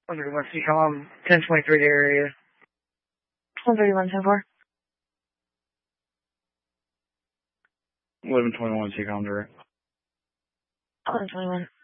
131 CCOM, 1023 area. 131, 10-4. 1121 CCOM direct. 1121.